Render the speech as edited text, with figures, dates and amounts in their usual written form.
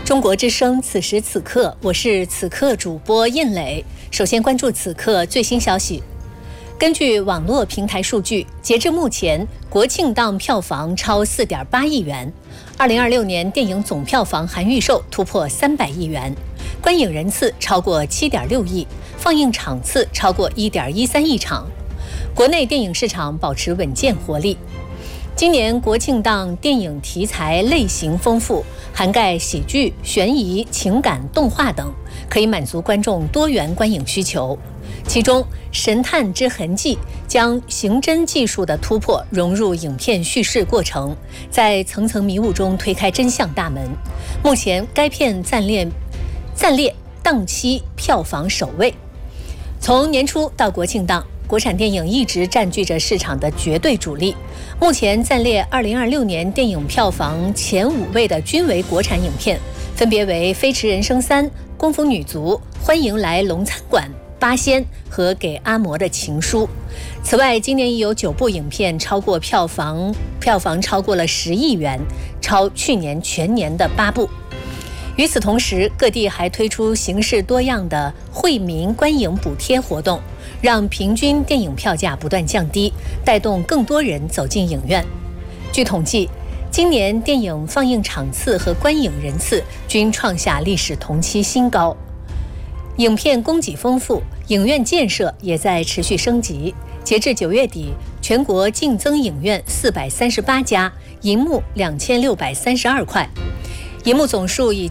中国之声，此时此刻，我是此刻主播印磊。首先关注此刻最新消息。根据网络平台数据，截至目前，国庆档票房超4.8亿元，2026年电影总票房含预售突破300亿元，观影人次超过7.6亿，放映场次超过1.13亿场，国内电影市场保持稳健活力。今年国庆档电影题材类型丰富，涵盖喜剧、悬疑、情感、动画等，可以满足观众多元观影需求。其中，《神探之痕迹》将刑侦技术的突破融入影片叙事过程，在层层迷雾中推开真相大门。目前，该片暂列档期票房首位。从年初到国庆档，国产电影一直占据着市场的绝对主力。目前暂列2026年电影票房前5位的均为国产影片，分别为《飞驰人生3》、《功夫女足》、《欢迎来龙餐馆》、《八仙》和《给阿嬷的情书》。此外，今年已有9部影片超过票房超过了10亿元，超去年全年的8部。与此同时，各地还推出形式多样的惠民观影补贴活动，让平均电影票价不断降低，带动更多人走进影院。据统计，今年电影放映场次和观影人次均创下历史同期新高。影片供给丰富，影院建设也在持续升级。截至9月底，全国净增影院438家，银幕2632块，银幕总数已